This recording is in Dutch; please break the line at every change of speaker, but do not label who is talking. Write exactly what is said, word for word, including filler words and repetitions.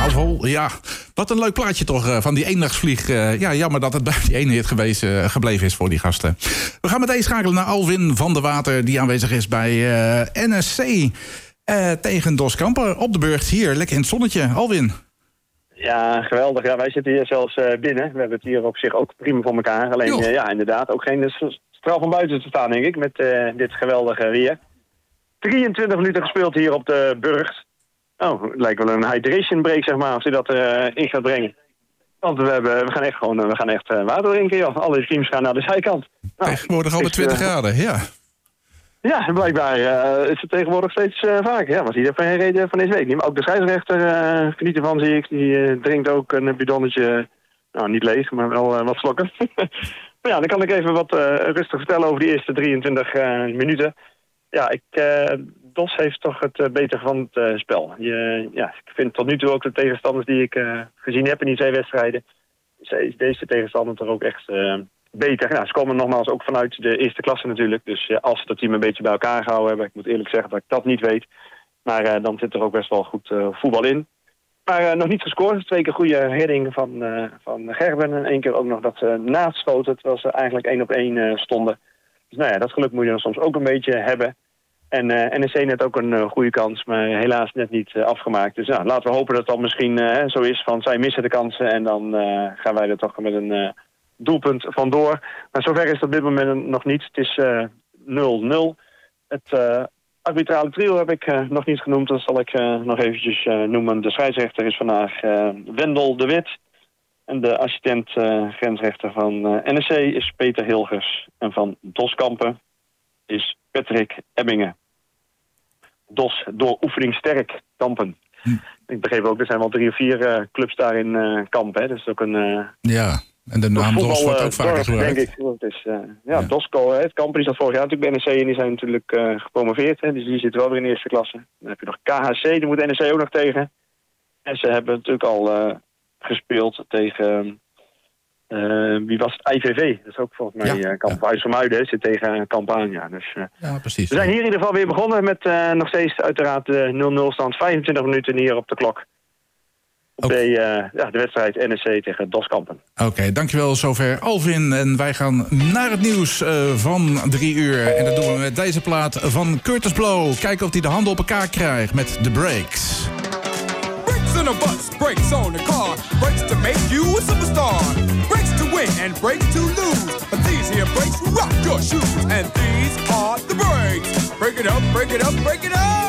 vol. Ja, wat een leuk plaatje toch uh, van die eendagsvlieg. Uh, ja, jammer dat het bij die ene hit geweest, uh, gebleven is voor die gasten. We gaan meteen schakelen naar Alwin van der Water, die aanwezig is bij uh, N S C uh, tegen Dos Kampen op de Burgt. Hier, lekker in het zonnetje. Alwin.
Ja, geweldig. Ja, wij zitten hier zelfs uh, binnen. We hebben het hier op zich ook prima voor elkaar. Alleen, uh, ja, inderdaad, ook geen straal van buiten te staan, denk ik, met uh, dit geweldige weer. drieëntwintig minuten gespeeld hier op de Burgt. Oh, het lijkt wel een hydration break, zeg maar, als hij dat uh, in gaat brengen. Want we, hebben, we gaan echt gewoon we gaan echt, uh, water drinken, joh. Alle teams gaan naar de zijkant. Nou,
tegenwoordig al met twintig uh, graden, ja.
Ja, blijkbaar uh, is het tegenwoordig steeds uh, vaker. Ja, was hier van geen reden van deze week niet. Maar ook de scheidsrechter uh, geniet ervan, zie ik. Die uh, drinkt ook een bidonnetje, nou niet leeg, maar wel uh, wat slokken. Maar ja, dan kan ik even wat uh, rustig vertellen over die eerste drieëntwintig uh, minuten. Ja, ik... Uh, Dos heeft toch het uh, beter van het uh, spel. Je, ja, ik vind tot nu toe ook de tegenstanders die ik uh, gezien heb in die twee wedstrijden, is deze tegenstander toch ook echt uh, beter. Nou, ze komen nogmaals ook vanuit de eerste klasse natuurlijk. Dus uh, als ze dat team een beetje bij elkaar gehouden hebben, ik moet eerlijk zeggen dat ik dat niet weet. Maar uh, dan zit er ook best wel goed uh, voetbal in. Maar uh, nog niet gescoord. Twee keer goede heading van, uh, van Gerben. En één keer ook nog dat ze naast schoten, terwijl ze eigenlijk één op één uh, stonden. Dus nou ja, dat geluk moet je dan soms ook een beetje hebben. En uh, N S C net ook een uh, goede kans, maar helaas net niet uh, afgemaakt. Dus nou, laten we hopen dat dat misschien uh, zo is van zij missen de kansen en dan uh, gaan wij er toch met een uh, doelpunt vandoor. Maar zover is het op dit moment nog niet. Het is uh, nul nul. Het uh, arbitrale trio heb ik uh, nog niet genoemd, dat zal ik uh, nog eventjes uh, noemen. De scheidsrechter is vandaag uh, Wendel de Wit. En de assistent uh, grensrechter van uh, N S C is Peter Hilgers. En van Dos Kampen is Patrick Ebbingen. Dos door oefening sterk Kampen. Hm. Ik begreep ook, er zijn wel drie of vier uh, clubs daar in uh, Kampen. Hè. Dat is ook een... Uh,
ja, en de naam Dos wordt ook vaker gebruikt. Denk ik.
Het is, uh, ja, ja. Dosco, het Kampen is dat vorig jaar natuurlijk bij N S C en die zijn natuurlijk uh, gepromoveerd. Hè. Dus die zitten wel weer in de eerste klasse. Dan heb je nog K H C, die moet N S C ook nog tegen. En ze hebben natuurlijk al uh, gespeeld tegen... Uh, wie was het? I V V. Dat is ook volgens mij ja, uh, Kamp ja. IJsselmuiden. Zit tegen Campania. Dus, uh,
ja, precies.
We zijn hier in ieder geval weer begonnen met uh, nog steeds uiteraard de uh, nul nul stand. vijfentwintig minuten hier op de klok. Op de, uh, ja, de wedstrijd N S C tegen Dos Kampen.
Oké, okay, dankjewel zover Alvin. En wij gaan naar het nieuws uh, van drie uur. En dat doen we met deze plaat van Curtis Blow. Kijken of hij de handen op elkaar krijgt met The Breaks.
In a bus, brakes on the car, brakes to make you a superstar, brakes to win and brakes to lose. But these here brakes rock your shoes, and these are the brakes. Break it up, break it up, break it up.